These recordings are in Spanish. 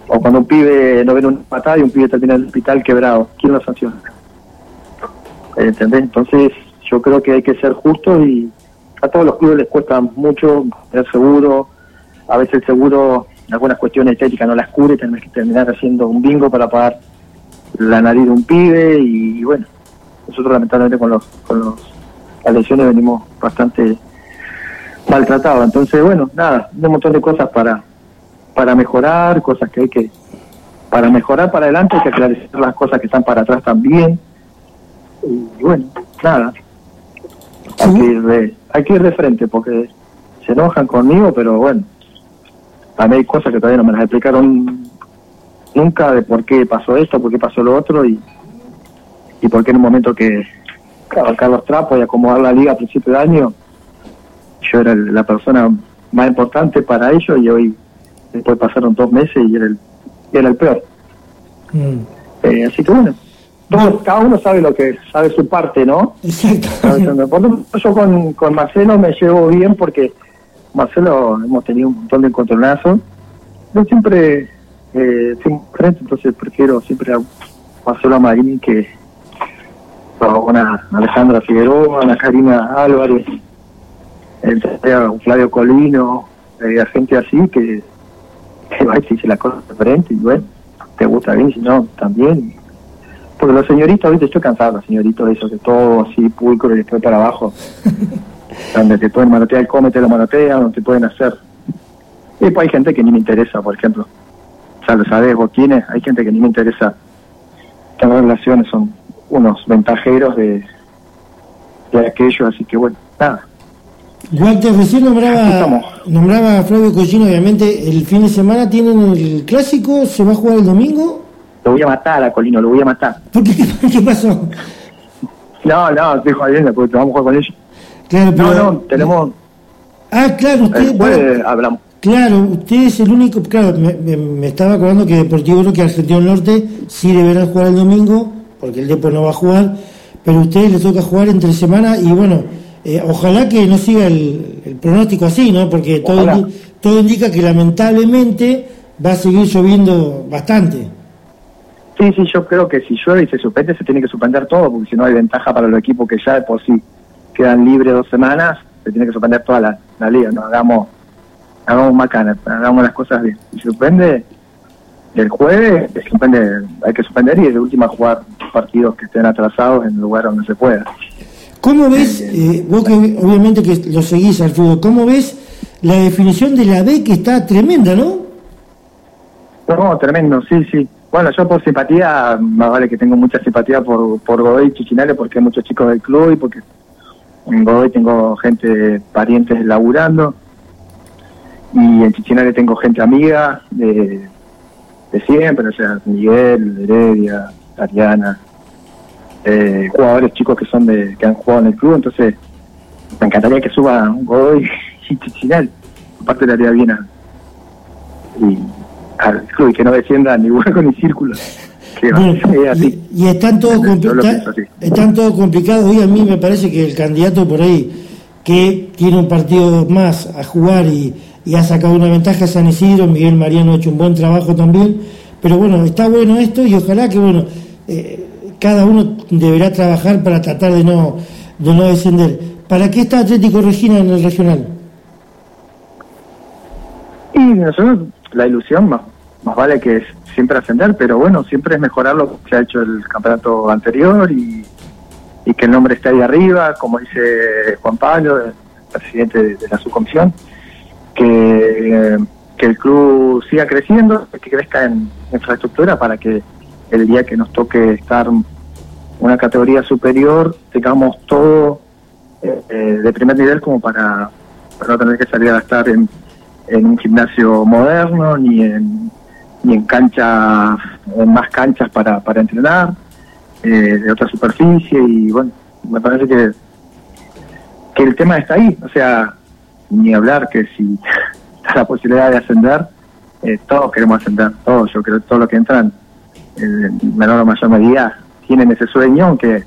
O cuando un pibe no ven una patada y un pibe termina en el hospital quebrado, ¿quién lo sanciona? ¿Entendés? Entonces yo creo que hay que ser justos, y a todos los clubes les cuesta mucho tener seguro. A veces el seguro, algunas cuestiones estéticas no las cubre, tenés que terminar haciendo un bingo para pagar la nariz de un pibe, y bueno, nosotros lamentablemente con las lesiones venimos bastante maltratados. Entonces bueno, nada, un montón de cosas para mejorar, cosas que hay que, para mejorar para adelante hay que aclarecer las cosas que están para atrás también, y bueno, nada, hay que ir de frente, porque se enojan conmigo, pero bueno, también hay cosas que todavía no me las explicaron nunca, de por qué pasó esto, por qué pasó lo otro, y por qué en un momento que cabalgar los trapos y acomodar la liga a principio de año, yo era la persona más importante para ellos, y hoy después pasaron 2 meses y era el peor. Así que bueno, cada uno sabe lo que sabe, su parte, ¿no? Exacto. Yo con Marcelo me llevo bien, porque Marcelo hemos tenido un montón de encontronazos. Yo siempre soy frente, entonces prefiero siempre a Marcelo Marini que a una Alejandra Figueroa, a una Karina Álvarez, a un Flavio Colino, a gente así que va y se dice las cosas diferentes, y bueno, te gusta bien, si no, también. Porque los señoritos, ahorita estoy cansado, los señoritos de eso, que todo así pulcro y después para abajo, donde te pueden manotear el come, te lo manotean, donde te pueden hacer. Y después hay gente que ni me interesa, por ejemplo. O sea, lo sabés vos quiénes, hay gente que ni me interesa. Las relaciones son unos ventajeros de aquello, así que bueno, nada. Walter, recién nombraba a Flavio Collino. Obviamente el fin de semana tienen el clásico, ¿se va a jugar el domingo? Lo voy a matar a Colino, lo voy a matar. ¿Por qué? ¿Qué pasó? No, estoy jodiendo, porque vamos a jugar con ellos. Claro, pero... No, tenemos... claro, usted... hablamos. Claro, usted es el único... Claro, me estaba acordando que Deportivo Roque, Argentino Norte, sí deberán jugar el domingo, porque el Depo no va a jugar, pero a ustedes les toca jugar entre semana, y bueno... ojalá que no siga el pronóstico así, ¿no? Porque todo indica que lamentablemente va a seguir lloviendo bastante. Sí, yo creo que si llueve y se suspende, se tiene que suspender todo, porque si no hay ventaja para los equipos que ya de por sí quedan libres 2 semanas, se tiene que suspender toda la liga. No hagamos macanas, hagamos las cosas bien. Si se suspende el jueves, hay que suspender, y de última jugar partidos que estén atrasados en el lugar donde se pueda. ¿Cómo ves, vos que obviamente que lo seguís al fútbol, cómo ves la definición de la B, que está tremenda, ¿no? No, tremendo, sí. Bueno, yo por simpatía, más vale que tengo mucha simpatía por Godoy y Chichinale, porque hay muchos chicos del club, y porque en Godoy tengo gente, parientes laburando, y en Chichinale tengo gente amiga de siempre, o sea, Miguel, Heredia, Ariana, jugadores chicos que han jugado en el club. Entonces me encantaría que suba Godoy y Chichinal, aparte le haría bien al club, y que no descienda ni hueco ni círculo, que bueno, así. Y están todos complicados. Hoy a mí me parece que el candidato por ahí, que tiene un partido más a jugar y ha sacado una ventaja, a San Isidro, Miguel Mariano ha hecho un buen trabajo también, pero bueno, está bueno esto, y ojalá que bueno, cada uno deberá trabajar para tratar de no descender. ¿Para qué está Atlético Regina en el regional? Y nosotros, la ilusión más vale que es siempre ascender, pero bueno, siempre es mejorar lo que se ha hecho el campeonato anterior, y que el nombre esté ahí arriba, como dice Juan Pablo, el presidente de la subcomisión, que el club siga creciendo, que crezca en infraestructura, para que el día que nos toque estar una categoría superior tengamos todo de primer nivel, como para no tener que salir a gastar en un gimnasio moderno, ni en canchas, en más canchas para entrenar, de otra superficie. Y bueno, me parece que el tema está ahí. O sea, ni hablar que si está la posibilidad de ascender, todos queremos ascender, todos. Yo creo que todos los que entran en menor o mayor medida tienen ese sueño, aunque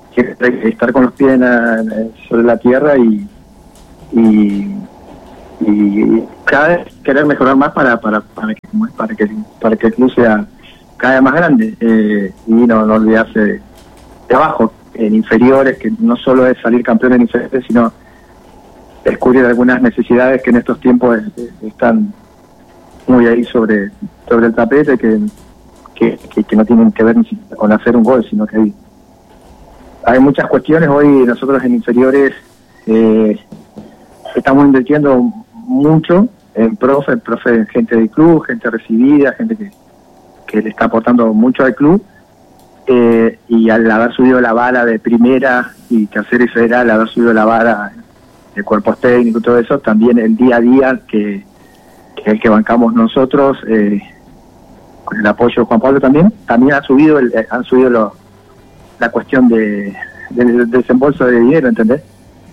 estar con los pies sobre la tierra y y cada vez querer mejorar más para que el club sea cada vez más grande, y no olvidarse de abajo, en inferiores, que no solo es salir campeón en inferiores, sino descubrir algunas necesidades que en estos tiempos están muy ahí sobre el tapete, que no tienen que ver ni siquiera con hacer un gol, sino que hay muchas cuestiones. Hoy nosotros en inferiores estamos invirtiendo mucho en profe, gente del club, gente recibida, gente que le está aportando mucho al club, y al haber subido la vara de primera y tercera y federal, haber subido la vara de cuerpos técnicos y todo eso, también el día a día que es el que bancamos nosotros, con el apoyo de Juan Pablo también han subido la cuestión del desembolso de dinero, ¿entendés?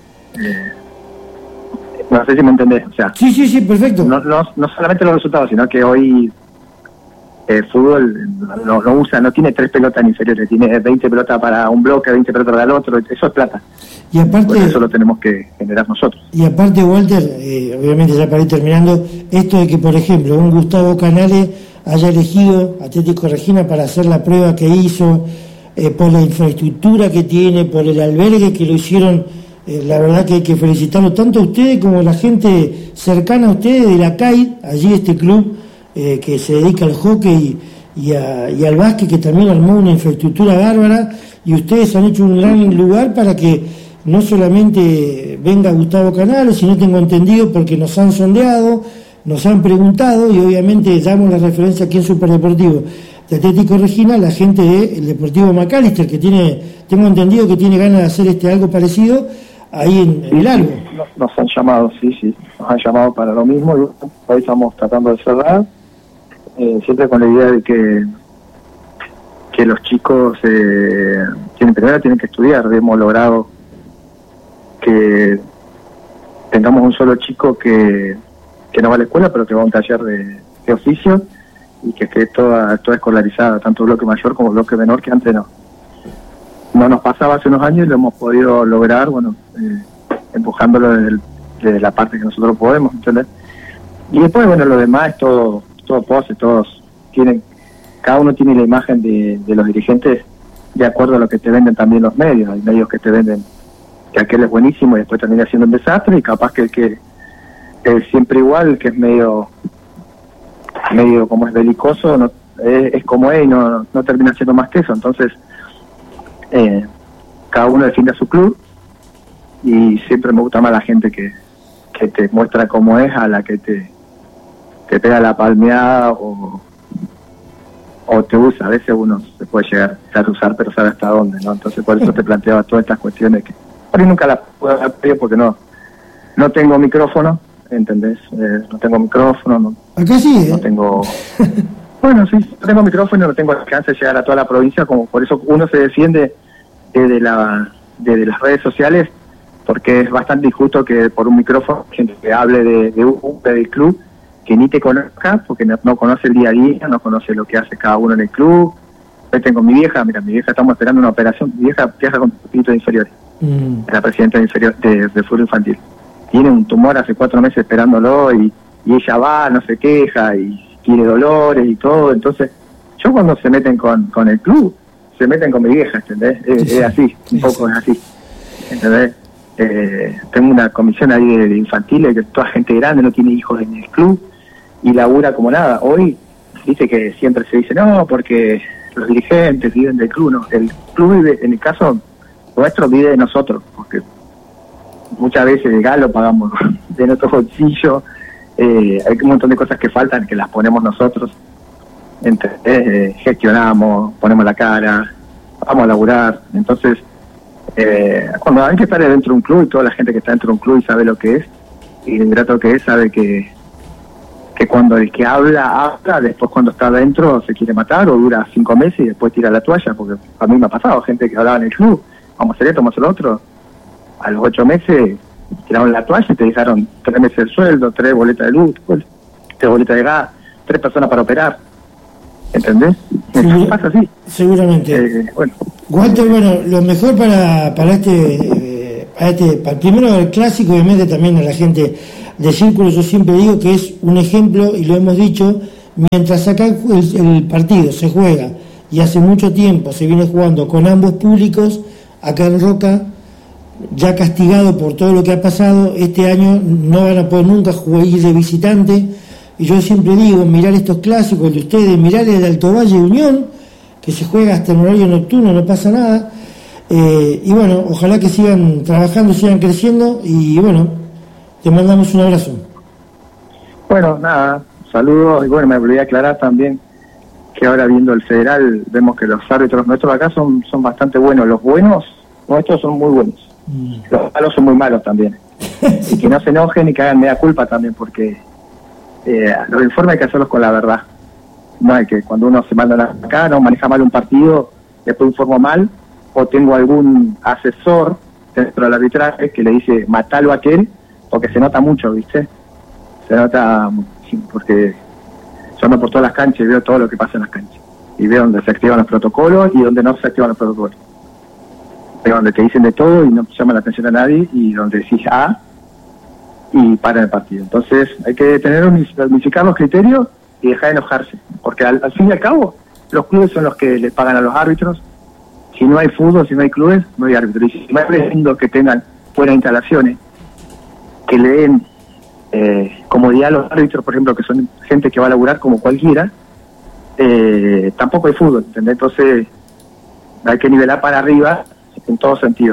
No sé si me entendés, o sea, sí, perfecto. No solamente los resultados, sino que hoy el fútbol no tiene 3 pelotas en inferiores, tiene 20 pelotas para un bloque, 20 pelotas para el otro, eso es plata. Y aparte, pues eso lo tenemos que generar nosotros. Y aparte, Walter, obviamente ya para ir terminando, esto de que, por ejemplo, un Gustavo Canales haya elegido Atlético Regina para hacer la prueba que hizo, por la infraestructura que tiene, por el albergue que lo hicieron, la verdad que hay que felicitarlo tanto a ustedes como a la gente cercana a ustedes de la CAI, allí este club que se dedica al hockey y al básquet, que también armó una infraestructura bárbara, y ustedes han hecho un gran lugar para que no solamente venga Gustavo Canales, sino tengo entendido, porque nos han sondeado, nos han preguntado, y obviamente damos la referencia aquí en Superdeportivo de Atlético Regina, la gente del Deportivo McAllister, que tengo entendido que tiene ganas de hacer algo parecido ahí en el Albo. Nos han llamado, sí, nos han llamado para lo mismo, y hoy estamos tratando de cerrar, siempre con la idea de que los chicos primero tienen que estudiar. Hemos logrado que tengamos un solo chico que no va a la escuela, pero que va a un taller de oficio, y que esté toda escolarizada, tanto bloque mayor como bloque menor, que antes no nos pasaba hace unos años, y lo hemos podido lograr, empujándolo desde la parte que nosotros podemos, ¿entendés? Y después, lo demás es todo pose, cada uno tiene la imagen de los dirigentes de acuerdo a lo que te venden también los medios. Hay medios que te venden que aquel es buenísimo y después termina siendo un desastre, y capaz que siempre igual, que es medio como es belicoso, es como es, y no termina siendo más que eso. Entonces cada uno defiende a su club, y siempre me gusta más la gente que te muestra cómo es, a la que te pega la palmeada o te usa. A veces uno se puede llegar a usar, pero sabe hasta dónde, ¿no? Entonces por eso te planteaba todas estas cuestiones que por ahí nunca las puedo hablar porque no tengo micrófono, ¿entendés? No tengo micrófono, no. Acá sí, no tengo. Bueno, sí, no tengo micrófono, no tengo alcance de llegar a toda la provincia, como por eso uno se defiende desde las redes sociales, porque es bastante injusto que por un micrófono gente que hable del club, que ni te conozca, porque no conoce el día a día, no conoce lo que hace cada uno en el club. Hoy tengo mi vieja, estamos esperando una operación. Mi vieja viaja con espíritu de inferiores, la presidenta de fútbol infantil. Tiene un tumor hace 4 meses esperándolo, y ella va, no se queja, y tiene dolores y todo. Entonces, yo cuando se meten con el club, se meten con mi vieja, ¿entendés? Es así, un poco es así, ¿entendés? Tengo una comisión ahí de infantiles, que toda gente grande, no tiene hijos en el club, y labura como nada. Hoy, dice que siempre se dice, no, porque los dirigentes viven del club, no. El club vive, en el caso nuestro, vive de nosotros, porque muchas veces el galo pagamos de nuestro bolsillo. Hay un montón de cosas que faltan, que las ponemos nosotros. Gestionamos, ponemos la cara, vamos a laburar. Entonces, cuando hay que estar dentro de un club, y toda la gente que está dentro de un club y sabe lo que es, y lo ingrato que es, sabe que cuando el que habla, después cuando está adentro se quiere matar, o dura 5 meses y después tira la toalla, porque a mí me ha pasado gente que hablaba en el club, vamos a hacer esto, vamos a hacer lo otro, a los 8 meses tiraron la toalla y te dejaron 3 meses el sueldo, 3 boletas de luz, 3 boletas de gas, 3 personas para operar, ¿entendés? Pasa así. Seguramente. Walter, lo mejor para el primero el clásico, y obviamente también a la gente de Círculo, yo siempre digo que es un ejemplo, y lo hemos dicho, mientras acá el partido se juega, y hace mucho tiempo se viene jugando con ambos públicos, acá en Roca, ya castigado por todo lo que ha pasado, este año no van a poder nunca ir de visitante, y yo siempre digo, mirar estos clásicos, el de ustedes, mirar el de Alto Valle Unión, que se juega hasta en horario nocturno, no pasa nada, y bueno, ojalá que sigan trabajando, sigan creciendo, y bueno, te mandamos un abrazo. Bueno, nada, saludos, y bueno, me olvidé aclarar también que ahora viendo el federal, vemos que los árbitros nuestros acá son bastante buenos, los buenos nuestros son muy buenos, los malos son muy malos también, y que no se enojen y que hagan media culpa también, porque los informes hay que hacerlos con la verdad. No hay que cuando uno se manda acá, no maneja mal un partido, después informo mal, o tengo algún asesor dentro del arbitraje que le dice matalo a aquel, porque se nota mucho, ¿viste? Se nota, porque yo ando por todas las canchas y veo todo lo que pasa en las canchas, y veo donde se activan los protocolos y donde no se activan los protocolos, veo donde te dicen de todo y no llaman la atención a nadie, y donde decís y para el partido. Entonces hay que unificar los criterios y dejar de enojarse, porque al fin y al cabo los clubes son los que les pagan a los árbitros. Si no hay fútbol, si no hay clubes, no hay árbitros. Y si no hay lindo que tengan buenas instalaciones, que le den comodidad a los árbitros, por ejemplo, que son gente que va a laburar como cualquiera, tampoco hay fútbol, ¿entendés? Entonces hay que nivelar para arriba en todo sentido.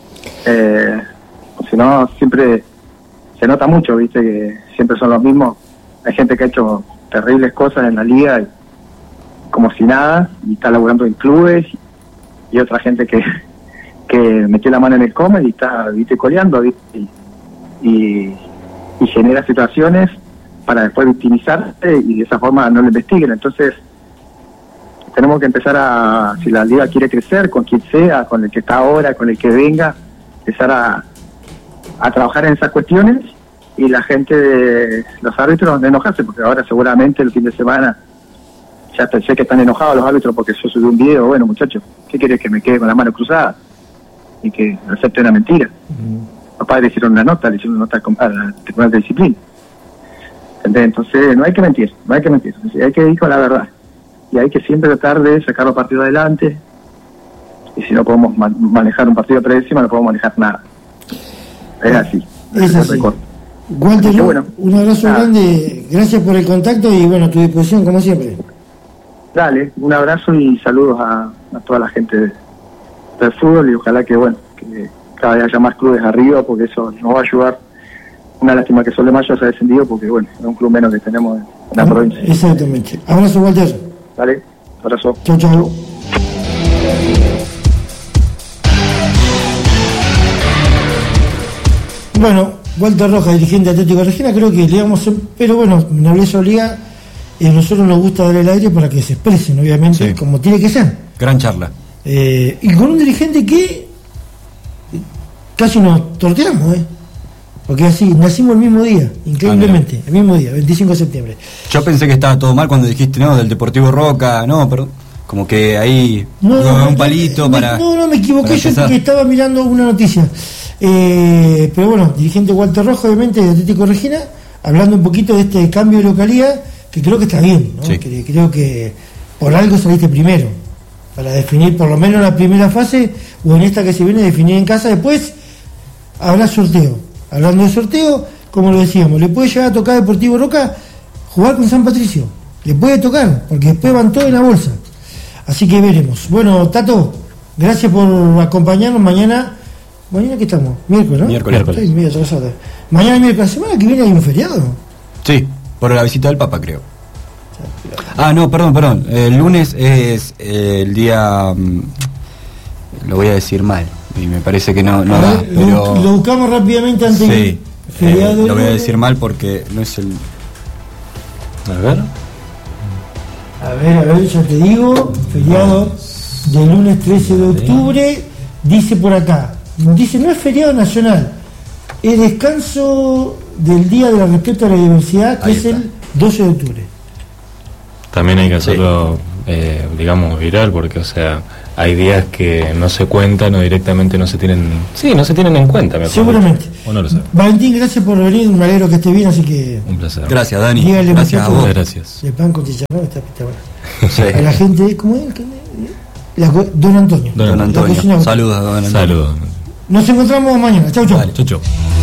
Si no, siempre se nota mucho, ¿viste? Que siempre son los mismos. Hay gente que ha hecho terribles cosas en la liga como si nada, y está laburando en clubes, y otra gente que metió la mano en el comer y está, ¿viste? Coleando, ¿viste? Y genera situaciones para después victimizarse y de esa forma no lo investiguen. Entonces tenemos que empezar si la liga quiere crecer, con quien sea, con el que está ahora, con el que venga, empezar a trabajar en esas cuestiones, y la gente, los árbitros, de enojarse, porque ahora seguramente el fin de semana ya sé que están enojados los árbitros porque yo subí un video. Bueno, muchachos, ¿qué querés? ¿Que me quede con la mano cruzada y que acepte una mentira? Los padres hicieron una nota, le hicieron una nota a la Tribunal de Disciplina. Entonces no hay que mentir, hay que ir con la verdad, y hay que siempre tratar de sacar los partidos adelante, y si no podemos manejar un partido predecimal, no podemos manejar nada. Es así. Es así. Walter, bueno, un abrazo grande, gracias por el contacto, y bueno, a tu disposición como siempre. Dale, un abrazo y saludos a toda la gente del fútbol, y ojalá que cada vez haya más clubes arriba, porque eso nos va a ayudar. Una lástima que Sol de Mayo se ha descendido, porque bueno, es un club menos que tenemos en la provincia. Exactamente. Abrazo, Walter. Dale, abrazo. Chau, chau. Bueno, Walter Rojas, dirigente Atlético Regina, creo que le vamos a... Pero bueno, Nobleza Obliga, nosotros nos gusta dar el aire para que se expresen, obviamente, sí, como tiene que ser. Gran charla. Y con un dirigente que casi nos torteamos, porque así, nacimos el mismo día, increíblemente, el mismo día, 25 de septiembre. Yo pensé que estaba todo mal cuando dijiste, no, del Deportivo Roca, no, pero como que ahí un palito para... No, me equivoqué yo porque estaba mirando una noticia. Pero bueno, dirigente Walter Rojas, obviamente, de Atlético Regina, hablando un poquito de este cambio de localidad, que creo que está bien, ¿no? Sí. Creo que por algo saliste primero, para definir por lo menos la primera fase, o en esta que se viene, definir en casa. Después habrá sorteo. Hablando de sorteo, como lo decíamos, le puede llegar a tocar a Deportivo Roca jugar con San Patricio, le puede tocar, porque después van todos en la bolsa, así que veremos. Bueno, Tato, gracias por acompañarnos. Mañana que estamos, miércoles, ¿no? Miércoles. Estoy medio atrasado. Mañana miércoles, la semana que viene hay un feriado. Sí, por la visita del Papa, creo. No, perdón, el lunes es el día, lo voy a decir mal, y me parece que no da, pero... Lo buscamos rápidamente antes sí, feriado. Lo voy a decir mal porque no es el... A ver, ya te digo, feriado del lunes 13 de octubre, dice por acá, no es feriado nacional, es descanso del Día de la Respeto a la Diversidad, que es el 12 de octubre. También hay que hacerlo digamos, viral, porque, o sea, hay días que no se cuentan o directamente no se tienen en cuenta, mejor seguramente. O no lo sé. Valentín, gracias por venir, me alegro que esté bien, así que... Un placer. Gracias, Dani. Dígale, Gracias a vos. Gracias. El pan con chicharrón está espectacular. Sí. A la gente, ¿cómo es? Don Antonio. Don Antonio. Saludos, don Antonio. Saludos. Nos encontramos mañana. Chau, chau. Chau, chau.